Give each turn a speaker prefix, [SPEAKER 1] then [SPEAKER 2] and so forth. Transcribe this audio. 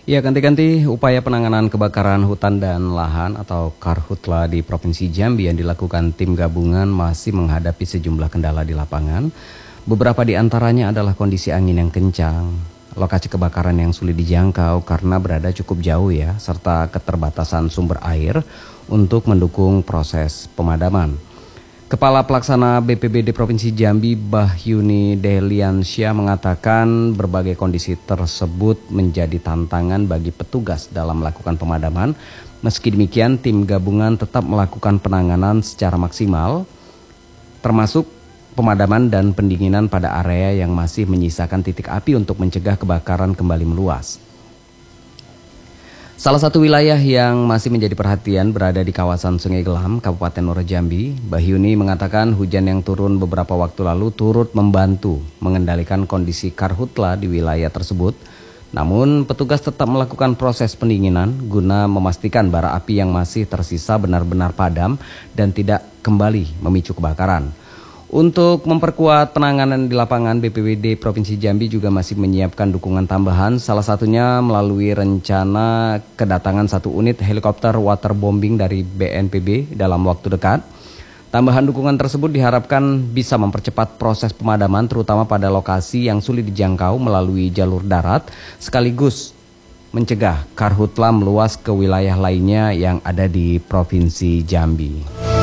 [SPEAKER 1] Ya, ganti-ganti upaya penanganan kebakaran hutan dan lahan atau Karhutla di Provinsi Jambi yang dilakukan tim gabungan masih menghadapi sejumlah kendala di lapangan. Beberapa di antaranya adalah kondisi angin yang kencang, lokasi kebakaran yang sulit dijangkau karena berada cukup jauh ya, serta keterbatasan sumber air untuk mendukung proses pemadaman. Kepala Pelaksana BPBD Provinsi Jambi Bahyuni Deliansyah mengatakan berbagai kondisi tersebut menjadi tantangan bagi petugas dalam melakukan pemadaman. Meski demikian, tim gabungan tetap melakukan penanganan secara maksimal, termasuk pemadaman dan pendinginan pada area yang masih menyisakan titik api untuk mencegah kebakaran kembali meluas. Salah satu wilayah yang masih menjadi perhatian berada di kawasan Sungai Gelam, Kabupaten Muara Jambi. Bahyuni mengatakan hujan yang turun beberapa waktu lalu turut membantu mengendalikan kondisi karhutla di wilayah tersebut. Namun petugas tetap melakukan proses pendinginan guna memastikan bara api yang masih tersisa benar-benar padam dan tidak kembali memicu kebakaran. Untuk memperkuat penanganan di lapangan, BPBD Provinsi Jambi juga masih menyiapkan dukungan tambahan, salah satunya melalui rencana kedatangan 1 unit helikopter waterbombing dari BNPB dalam waktu dekat. Tambahan dukungan tersebut diharapkan bisa mempercepat proses pemadaman terutama pada lokasi yang sulit dijangkau melalui jalur darat, sekaligus mencegah karhutla meluas ke wilayah lainnya yang ada di Provinsi Jambi.